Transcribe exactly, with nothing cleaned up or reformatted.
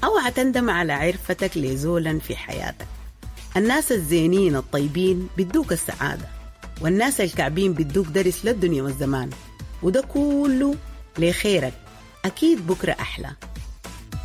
أو هتندم على عرفتك لزولا في حياتك. الناس الزينين الطيبين بيدوك السعادة، والناس الكعبين بيدوك درس للدنيا والزمان، وده كله لخيرك. أكيد بكرة أحلى.